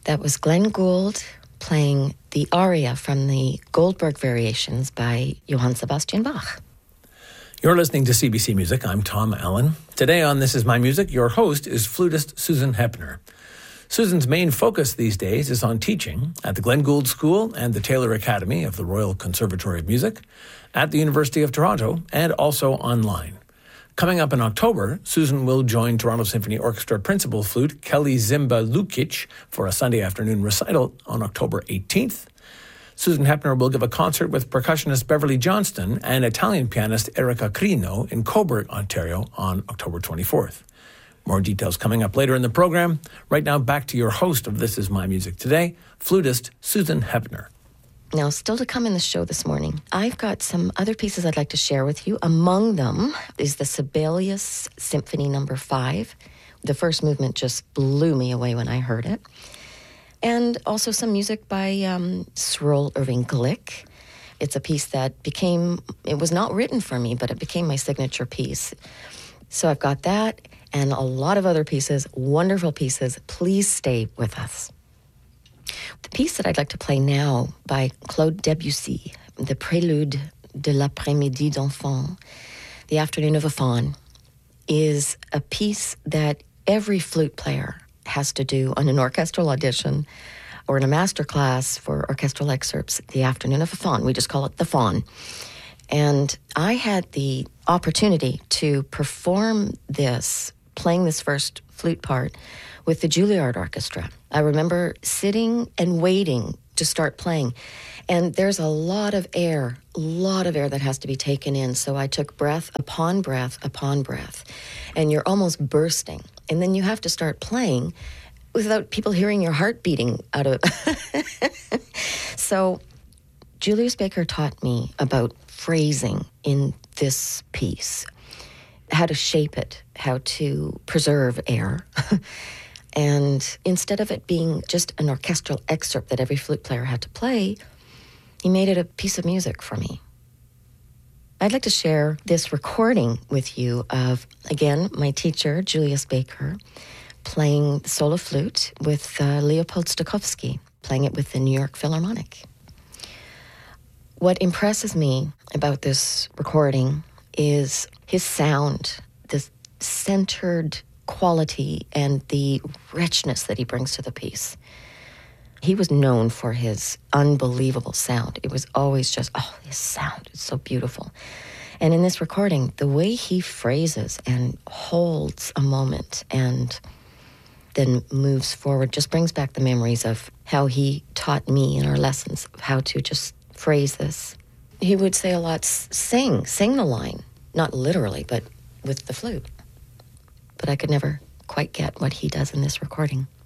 That was Glenn Gould playing the aria from the Goldberg Variations by Johann Sebastian Bach. You're listening to CBC Music. I'm Tom Allen. Today on This Is My Music, your host is flutist Susan Hepner. Susan's main focus these days is on teaching at the Glenn Gould School and the Taylor Academy of the Royal Conservatory of Music, at the University of Toronto, and also online. Coming up in October, Susan will join Toronto Symphony Orchestra principal flute Kelly Zimba Lukic for a Sunday afternoon recital on October 18th. Susan Hepner will give a concert with percussionist Beverly Johnston and Italian pianist Erica Crino in Cobourg, Ontario on October 24th. More details coming up later in the program. Right now, back to your host of This Is My Music Today, flutist Susan Hepner. Now, still to come in the show this morning, I've got some other pieces I'd like to share with you. Among them is the Sibelius Symphony No. 5. The first movement just blew me away when I heard it. And also some music by Cyril Irving Glick. It's a piece that it was not written for me, but it became my signature piece. So I've got that and a lot of other pieces, wonderful pieces. Please stay with us. The piece that I'd like to play now by Claude Debussy, the Prélude de l'après-midi d'enfant, the Afternoon of a Faun, is a piece that every flute player has to do on an orchestral audition or in a master class for orchestral excerpts, the Afternoon of a Faun. We just call it the Faun. And I had the opportunity to perform this, playing this first flute part, with the Juilliard Orchestra. I remember sitting and waiting to start playing. And there's a lot of air that has to be taken in. So I took breath upon breath upon breath. And you're almost bursting. And then you have to start playing without people hearing your heart beating out of So Julius Baker taught me about phrasing in this piece, how to shape it, how to preserve air. And instead of it being just an orchestral excerpt that every flute player had to play, he made it a piece of music for me. I'd like to share this recording with you of, again, my teacher, Julius Baker, playing the solo flute with Leopold Stokowski, playing it with the New York Philharmonic. What impresses me about this recording is his sound, the centered quality and the richness that he brings to the piece. He was known for his unbelievable sound. It was always just, his sound is so beautiful. And in this recording, the way he phrases and holds a moment and then moves forward just brings back the memories of how he taught me in our lessons of how to just phrase this. He would say a lot, sing the line, not literally, but with the flute. But I could never quite get what he does in this recording.